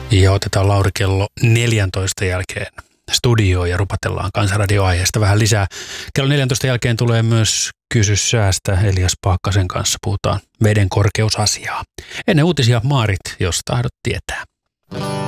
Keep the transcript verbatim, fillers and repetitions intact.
Ja otetaan Lauri kello neljäntoista jälkeen studioon ja rupatellaan Kansanradio-aiheesta vähän lisää. Kello neljäntoista jälkeen tulee myös Kysy säästä Elias Paakkasen kanssa. Puhutaan veden korkeusasiaa. Ennen uutisia Maarit, jos tahdot tietää.